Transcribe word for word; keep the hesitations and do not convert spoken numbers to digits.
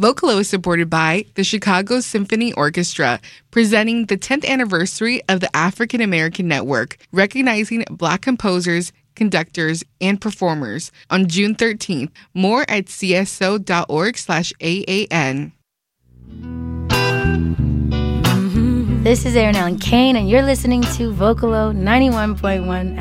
Vocalo is supported by the Chicago Symphony Orchestra, presenting the tenth anniversary of the African American Network, recognizing Black composers, conductors, and performers on June thirteenth. More at cso.org slash AAN. This is Aaron Allen Kane, and you're listening to Vocalo ninety-one point one